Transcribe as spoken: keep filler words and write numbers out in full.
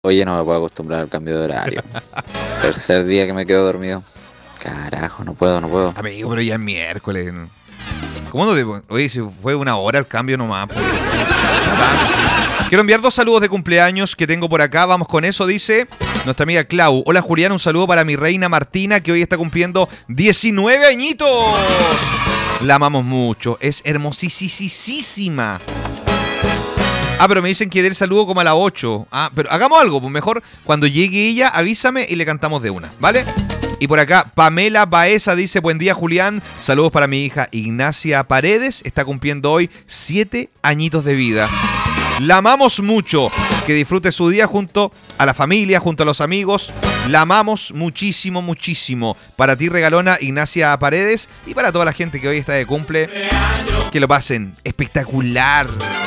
Oye, no me puedo acostumbrar al cambio de horario. Tercer día que me quedo dormido. Carajo, no puedo, no puedo. Amigo, pero ya es miércoles. ¿No? ¿Cómo no te... Oye, si fue una hora el cambio nomás. Pues. Quiero enviar dos saludos de cumpleaños que tengo por acá. Vamos con eso, dice nuestra amiga Clau. Hola, Julián, un saludo para mi reina Martina, que hoy está cumpliendo diecinueve añitos. La amamos mucho. Es hermosísima. Ah, pero me dicen que dé el saludo como a las ocho. Ah, pero hagamos algo, pues mejor cuando llegue ella, avísame y le cantamos de una, ¿vale? Y por acá, Pamela Baeza dice, buen día, Julián. Saludos para mi hija Ignacia Paredes. Está cumpliendo hoy siete añitos de vida. La amamos mucho. Que disfrute su día junto a la familia, junto a los amigos. La amamos muchísimo, muchísimo. Para ti, regalona Ignacia Paredes. Y para toda la gente que hoy está de cumple, que lo pasen espectacular.